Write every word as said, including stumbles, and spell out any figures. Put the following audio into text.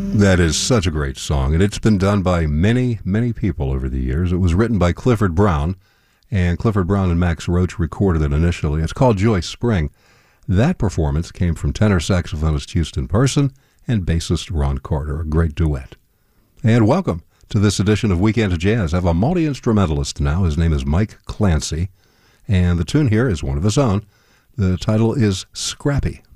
That is such a great song, and it's been done by many, many people over the years. It was written by Clifford Brown, and Clifford Brown and Max Roach recorded it initially. It's called Joy Spring. That performance came from tenor saxophonist Houston Person and bassist Ron Carter, a great duet. And welcome to this edition of Weekend Jazz. I have a multi-instrumentalist now. His name is Mike Clancy, and the tune here is one of his own. The title is Scrappy.